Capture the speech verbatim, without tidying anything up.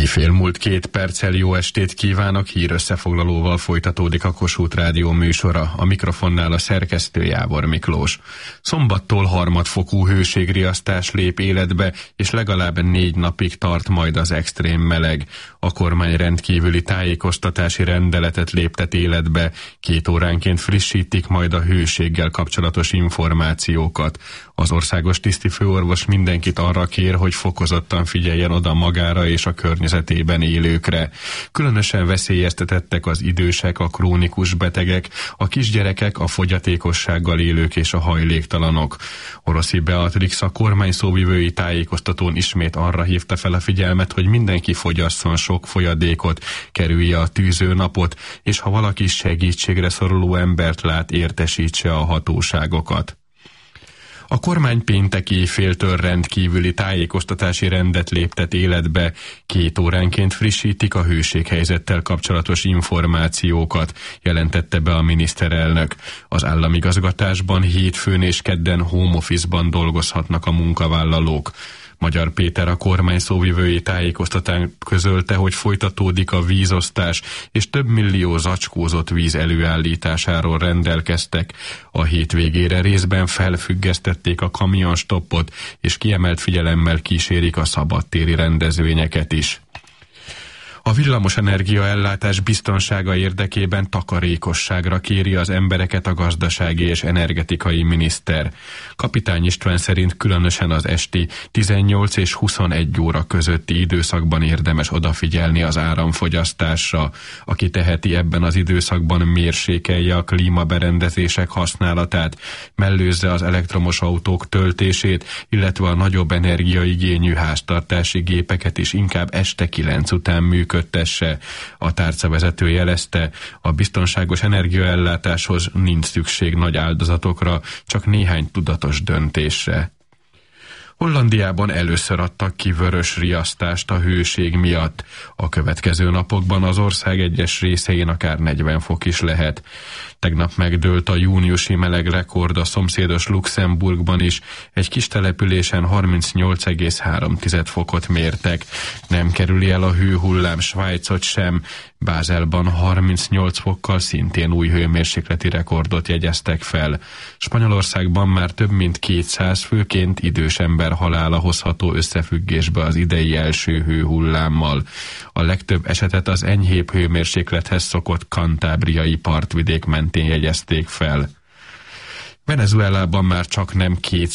Éjfél múlt két perccel jó estét kívánok, hír összefoglalóval folytatódik a Kossuth Rádió műsora, a mikrofonnál a szerkesztő Jábor Miklós. Szombattól harmadfokú hőségriasztás lép életbe, és legalább négy napig tart majd az extrém meleg. A kormány rendkívüli tájékoztatási rendeletet léptet életbe, két óránként frissítik majd a hőséggel kapcsolatos információkat. Az országos tisztifőorvos mindenkit arra kér, hogy fokozottan figyeljen oda magára és a környezetében élőkre. Különösen veszélyeztetettek az idősek, a krónikus betegek, a kisgyerekek, a fogyatékossággal élők és a hajléktalanok. Oroszi Beatrix, a kormány szóvivői tájékoztatón ismét arra hívta fel a figyelmet, hogy mindenki fogyasszon sok folyadékot, kerülje a tűző napot, és ha valaki segítségre szoruló embert lát, értesítse a hatóságokat. A kormány péntek éjféltől rendkívüli tájékoztatási rendet léptet életbe, két óránként frissítik a hőséghelyzettel kapcsolatos információkat, jelentette be a miniszterelnök. Az államigazgatásban hétfőn és kedden home office-ban dolgozhatnak a munkavállalók. Magyar Péter, a kormány szóvivői tájékoztatán közölte, hogy folytatódik a vízosztás, és több millió zacskózott víz előállításáról rendelkeztek. A hétvégére részben felfüggesztették a kamionstoppot, és kiemelt figyelemmel kísérik a szabadtéri rendezvényeket is. A villamosenergia ellátás biztonsága érdekében takarékosságra kéri az embereket a gazdasági és energetikai miniszter. Kapitány István szerint különösen az esti tizennyolc és huszonegy óra közötti időszakban érdemes odafigyelni az áramfogyasztásra. Aki teheti, ebben az időszakban mérsékelje a klímaberendezések használatát, mellőzze az elektromos autók töltését, illetve a nagyobb energiaigényű háztartási gépeket is inkább este kilenc után működtetni. Köttesse. A tárcavezető jelezte, a biztonságos energiaellátáshoz nincs szükség nagy áldozatokra, csak néhány tudatos döntésre. Hollandiában először adtak ki vörös riasztást a hőség miatt. A következő napokban az ország egyes részein akár negyven fok is lehet. Tegnap megdőlt a júniusi meleg rekord a szomszédos Luxemburgban is, egy kis településen harmincnyolc egész három fokot mértek. Nem kerüli el a hőhullám Svájcot sem, Bázelban harmincnyolc fokkal szintén új hőmérsékleti rekordot jegyeztek fel. Spanyolországban már több mint kétszáz főként idős ember halála hozható összefüggésbe az idei első hőhullámmal. A legtöbb esetet az enyhébb hőmérséklethez szokott kantábriai partvidék mentén jegyezték fel. Venezuelában már csak nem